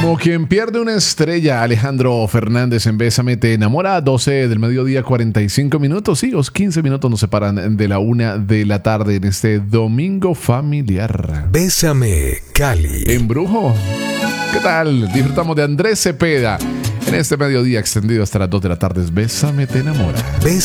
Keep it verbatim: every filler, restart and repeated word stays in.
Como quien pierde una estrella, Alejandro Fernández en Bésame Te Enamora, doce del mediodía, cuarenta y cinco minutos. Sí, los quince minutos nos separan de la una de la tarde en este domingo familiar. Bésame, Cali. Embrujo. ¿Qué tal? Disfrutamos de Andrés Cepeda en este mediodía extendido hasta las dos de la tarde. Bésame Te Enamora.